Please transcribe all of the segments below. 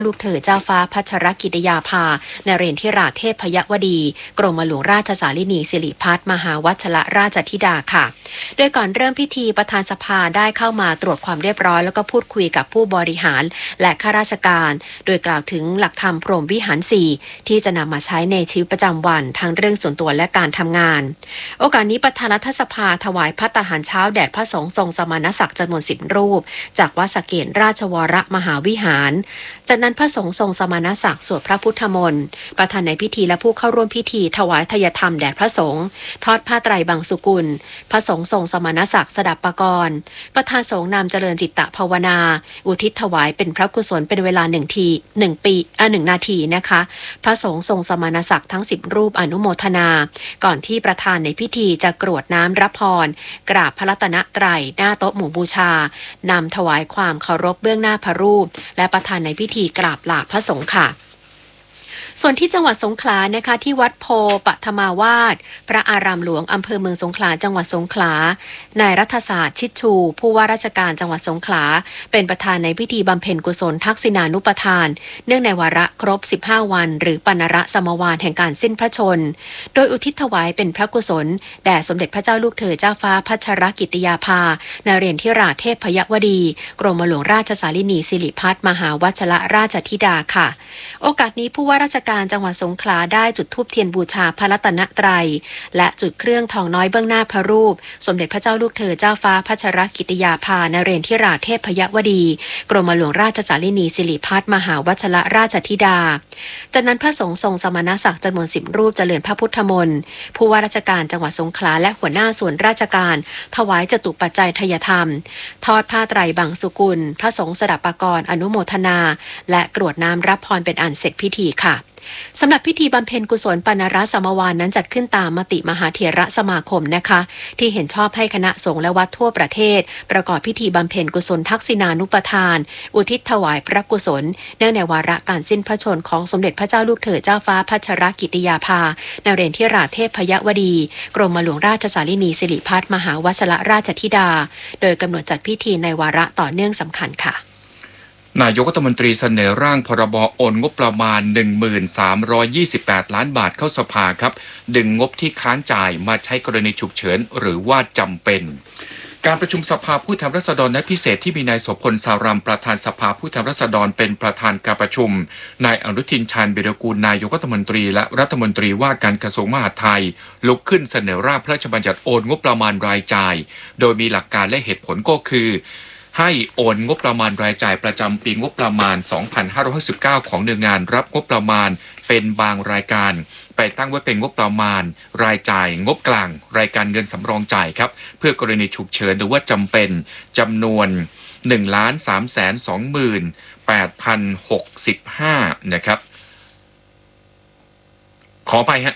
ลูกเธอเจ้าฟ้าพัชรกิติยาภานเรนทิราเทพยวดีกรมหลวงราชสารินีสิริพัฒน์มหาวัชรราชธิดาค่ะโดยก่อนเริ่มพิธีประธานสภาได้เข้ามาตรวจความเรียบร้อยแล้วก็พูดคุยกับผู้บริหารและข้าราชการโดยกล่าวถึงหลักธรรมพรหมวิหาร4ที่จะนำมาใช้ในชีวิตประจำวันทั้งเรื่องส่วนตัวและการทำงานโอกาสนี้ประธานรัฐสภาถวายภัตตาหารเช้าแด่พระสงฆ์ทรงสมณศักดิ์จำนวน10 รูปจากวัดสะเกษราชวรมหาวิหารจากนั้นพระสงฆ์ทรงสมณศักดิ์สวดพระพุทธมนต์ประธานในพิธีและผู้เข้าร่วมพิธีถวายทายธรรมแด่พระสงฆ์ทอดผ้าไตรบังสุกุลพระสงฆ์ทรงสมณศักดิ์สดับปกรณ์ประธานสงฆ์นำเจริญจิตตภาวนาอุทิศถวายเป็นพระกุศลเป็นเวลา1 นาทีนะคะพระสงฆ์ทรงสมณศักดิ์ทั้ง10 รูปอนุโมทนาก่อนที่ประธานในพิธีจะกรวดน้ำรับพรกราบพระรัตนตรัยหน้าโต๊ะหมู่บูชานำถวายความเคารพเบื้องหน้าพระรูปและประธานในพิธีกราบลาพระสงฆ์ค่ะส่วนที่จังหวัดสงขลานะคะที่วัดโพปฐมาวาสพระอารามหลวงอำเภอเมืองสงขลาจังหวัดสงขลานายรัฐศาสตร์ชิดชูผู้ว่าราชการจังหวัดสงขลาเป็นประธานในพิธีบำเพ็ญกุศลทักษิณานุปทานเนื่องในวาระครบ15 วันหรือปณระสมวาลแห่งการสิ้นพระชนโดยอุทิศถวายเป็นพระกุศลแด่สมเด็จพระเจ้าลูกเธอเจ้าฟ้าพัชรกิติยาภานเรนทิราเทพยวดีกรมหลวงราชสารินีสิริพัฒน์มหาวัชรราชธิดาค่ะโอกาสนี้ผู้ว่าราชการจังหวัดสงขลาได้จุดธูปเทียนบูชาพระรัตนตรัยและจุดเครื่องทองน้อยเบื้องหน้าพระรูปสมเด็จพระเจ้าลูกเธอเจ้าฟ้าพัชรกิติยาภานเรนทิราเทพยวดีกรมหลวงราชสารินีสิริพัฒน์มหาวัชรราชธิดาจากนั้นพระสงฆ์ทรงสมณศักดิ์จำนวน10 รูปเจริญพระพุทธมนต์ผู้ว่าราชการจังหวัดสงขลาและหัวหน้าส่วนราชการถวายจตุปัจจัยทายธรรมทอดผ้าไตรบังสุกุลพระสงฆ์สดับปกรณ์อนุโมทนาและกรวดน้ำรับพรเป็นอันเสร็จพิธีค่ะสำหรับพิธีบำเพ็ญกุศลปณระสมวาลนั้นจัดขึ้นตามมติมหาเถรสมาคมนะคะที่เห็นชอบให้คณะสงฆ์และวัดทั่วประเทศประกอบพิธีบำเพ็ญกุศลทักษิณานุปทานอุทิศถวายพระกุศลเนื่องในวาระการสิ้นพระชนของสมเด็จพระเจ้าลูกเธอเจ้าฟ้าพัชรกิติยาภานเรนทิราเทพยวดีกรมหลวงราชสารินีสิริพัฒน์มหาวัชรราชธิดาโดยกำหนดจัดพิธีในวาระต่อเนื่องสำคัญค่ะนายกรัฐมนตรีเสนอร่างพรบโอนงบประมาณ 1328 ล้านบาทเข้าสภาครับดึงงบที่ค้างจ่ายมาใช้กรณีฉุกเฉินหรือว่าจำเป็นการประชุมสภาผู้แทนราษฎรนัดพิเศษที่มีนายโสพลสารัมประธานสภาผู้แทนราษฎรเป็นประธานการประชุมนายอนุทินชาญวิรากูลนายกรัฐมนตรีและรัฐมนตรีว่าการกระทรวงมหาดไทยลุกขึ้นเสนอร่างพระราชบัญญัติโอนงบประมาณรายจ่ายโดยมีหลักการและเหตุผลก็คือให้โอนงบประมาณรายจ่ายประจำปีงบประมาณ 2569 ของหน่วยงานรับงบประมาณเป็นบางรายการไปตั้งไว้เป็นงบประมาณรายจ่ายงบกลางรายการเงินสำรองจ่ายครับเพื่อกรณีฉุกเฉินหรือว่าจำเป็นจำนวน 1,328,065 นะครับขอไปฮะ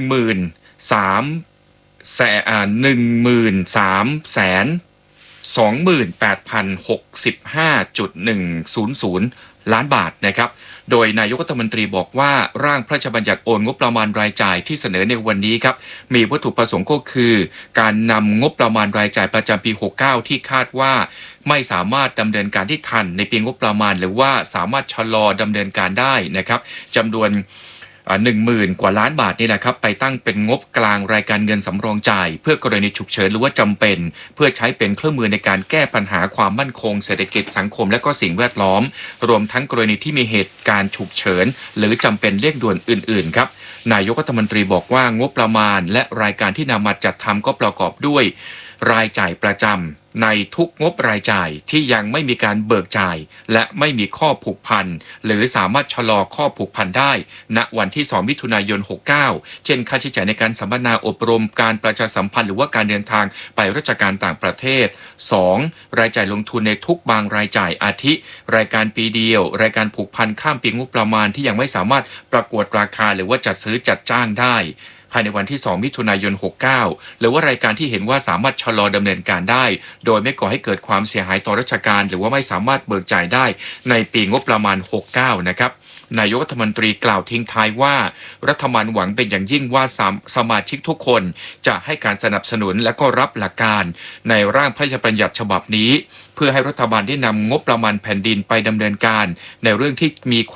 18,065.100 ล้านบาทนะครับโดยนายกรัฐมนตรีบอกว่าร่างพระราชบัญญัติโอนงบประมาณรายจ่ายที่เสนอในวันนี้ครับมีวัตถุประสงค์ก็คือการนำงบประมาณรายจ่ายประจำปี 69 ที่คาดว่าไม่สามารถดำเนินการที่ทันในปีงบประมาณหรือว่าสามารถชะลอดำเนินการได้นะครับจำนวน10,000 กว่าล้านบาทนี่แหละครับไปตั้งเป็นงบกลางรายการเงินสำรองจ่ายเพื่อกรณีฉุกเฉินหรือว่าจำเป็นเพื่อใช้เป็นเครื่องมือในการแก้ปัญหาความมั่นคงเศรษฐกิจสังคมและก็สิ่งแวดล้อมรวมทั้งกรณีที่มีเหตุการณ์ฉุกเฉินหรือจำเป็นเร่งด่วนอื่นๆครับนายกรัฐมนตรีบอกว่างบประมาณและรายการที่นำมาจัดทำก็ประกอบด้วยรายจ่ายประจำในทุกงบรายจ่ายที่ยังไม่มีการเบิกจ่ายและไม่มีข้อผูกพันหรือสามารถชะลอข้อผูกพันได้ณวันที่ 2 มิถุนายน 69 เช่นค่าใช้จ่ายในการสัมมนาอบรมการประชาสัมพันธ์หรือว่าการเดินทางไปราชการต่างประเทศ 2. รายจ่ายลงทุนในทุกบางรายจ่ายอาทิรายการปีเดียวรายการผูกพันข้ามปีงบประมาณที่ยังไม่สามารถประกวดราคาหรือว่าจัดซื้อจัดจ้างได้ภายในวันที่ 2 มิถุนายน 69 หรือว่ารายการที่เห็นว่าสามารถชะลอดำเนินการได้โดยไม่ก่อให้เกิดความเสียหายต่อราชการหรือว่าไม่สามารถเบิกจ่ายได้ในปีงบประมาณ 69 นะครับ นายกรัฐมนตรีกล่าวทิ้งท้ายว่ารัฐบาลหวังเป็นอย่างยิ่งว่าสมาชิกทุกคนจะให้การสนับสนุนและก็รับหลักการในร่างพระราชบัญญัติฉบับนี้เพื่อให้รัฐบาลได้นำงบประมาณแผ่นดินไปดำเนินการในเรื่องที่มี